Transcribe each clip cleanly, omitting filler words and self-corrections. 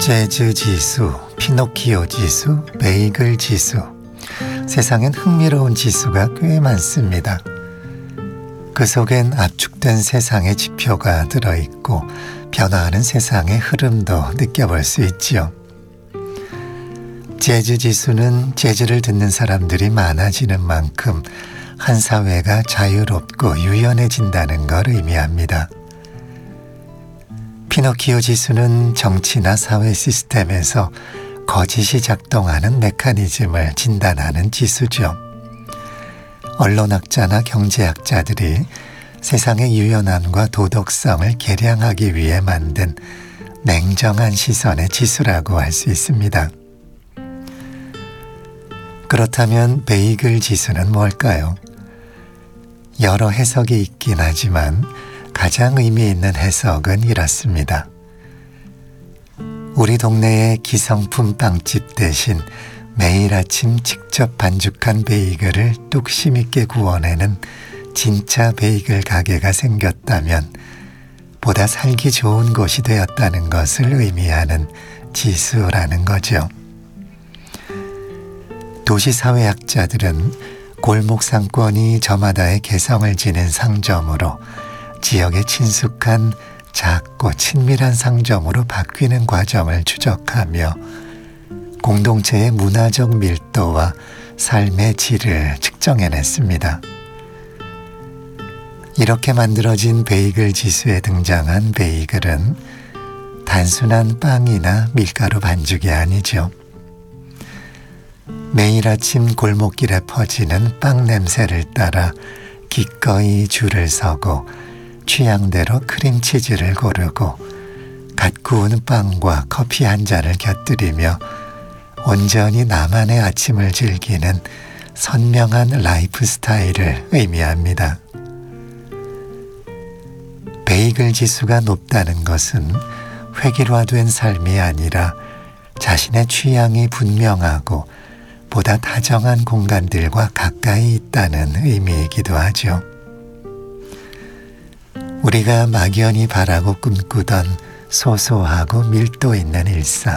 재즈 지수, 피노키오 지수, 베이글 지수. 세상엔 흥미로운 지수가 꽤 많습니다. 그 속엔 압축된 세상의 지표가 들어있고 변화하는 세상의 흐름도 느껴볼 수 있지요. 재즈 지수는 재즈를 듣는 사람들이 많아지는 만큼 한 사회가 자유롭고 유연해진다는 걸 의미합니다. 피노키오 지수는 정치나 사회 시스템에서 거짓이 작동하는 메커니즘을 진단하는 지수죠. 언론학자나 경제학자들이 세상의 유연함과 도덕성을 계량하기 위해 만든 냉정한 시선의 지수라고 할 수 있습니다. 그렇다면 베이글 지수는 뭘까요? 여러 해석이 있긴 하지만 가장 의미 있는 해석은 이렇습니다. 우리 동네의 기성품 빵집 대신 매일 아침 직접 반죽한 베이글을 뚝심 있게 구워내는 진짜 베이글 가게가 생겼다면 보다 살기 좋은 곳이 되었다는 것을 의미하는 지수라는 거죠. 도시사회학자들은 골목 상권이 저마다의 개성을 지닌 상점으로 지역에 친숙한 작고 친밀한 상점으로 바뀌는 과정을 추적하며 공동체의 문화적 밀도와 삶의 질을 측정해냈습니다. 이렇게 만들어진 베이글 지수에 등장한 베이글은 단순한 빵이나 밀가루 반죽이 아니죠. 매일 아침 골목길에 퍼지는 빵 냄새를 따라 기꺼이 줄을 서고 취향대로 크림치즈를 고르고 갓 구운 빵과 커피 한 잔을 곁들이며 온전히 나만의 아침을 즐기는 선명한 라이프 스타일을 의미합니다. 베이글 지수가 높다는 것은 획일화된 삶이 아니라 자신의 취향이 분명하고 보다 다정한 공간들과 가까이 있다는 의미이기도 하죠. 우리가 막연히 바라고 꿈꾸던 소소하고 밀도 있는 일상,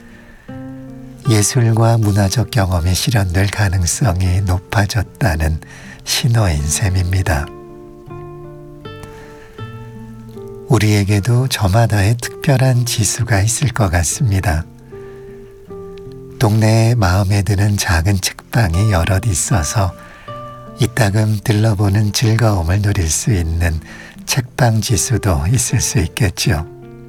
예술과 문화적 경험이 실현될 가능성이 높아졌다는 신호인 셈입니다. 우리에게도 저마다의 특별한 지수가 있을 것 같습니다. 동네에 마음에 드는 작은 책방이 여럿 있어서 이따금 들러보는 즐거움을 누릴 수 있는 책방 지수도 있을 수 있겠죠.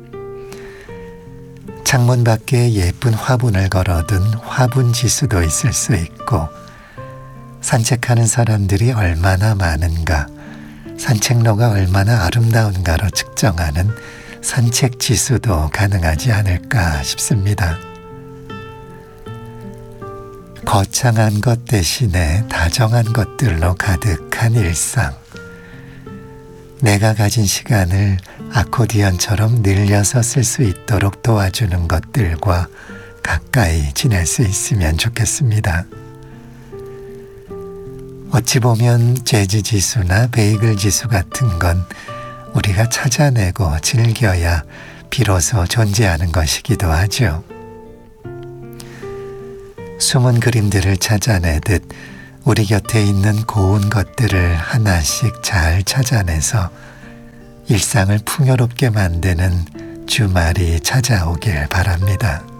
창문 밖에 예쁜 화분을 걸어둔 화분 지수도 있을 수 있고, 산책하는 사람들이 얼마나 많은가, 산책로가 얼마나 아름다운가로 측정하는 산책 지수도 가능하지 않을까 싶습니다. 거창한 것 대신에 다정한 것들로 가득한 일상. 내가 가진 시간을 아코디언처럼 늘려서 쓸 수 있도록 도와주는 것들과 가까이 지낼 수 있으면 좋겠습니다. 어찌 보면 재즈 지수나 베이글 지수 같은 건 우리가 찾아내고 즐겨야 비로소 존재하는 것이기도 하죠. 숨은 그림들을 찾아내듯 우리 곁에 있는 고운 것들을 하나씩 잘 찾아내서 일상을 풍요롭게 만드는 주말이 찾아오길 바랍니다.